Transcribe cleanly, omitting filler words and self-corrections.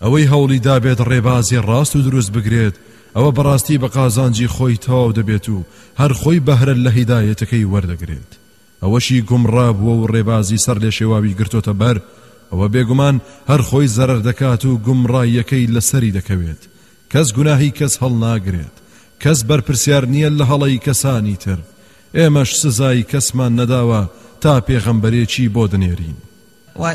ئەوەی هەوڵی دابێت ڕێبازی ڕاست و دروست بگرێت ئەوە بەڕاستی بە قازانجی خۆی تەواو دەبێت و هەر خۆی بەهرە لە هیدایەتەکەی وەردەگرێت. ئەوەشی گومڕا بووە و ڕێبازی سەر لێ شێواوی گرتۆتە بەر، ئەوە بێگومان هەر خۆی زەرەر دەکات و گومڕاییەکەی لەسەری دەکەوێت. کەس گوناهی کەس هەڵ ناگرێت، کەس بەرپرسیار نییە لە هەڵەی کەسانی تر. ئێمەش سزای کەسمان نەداوە تا پێغەمبەرێکی بۆ دنێرین.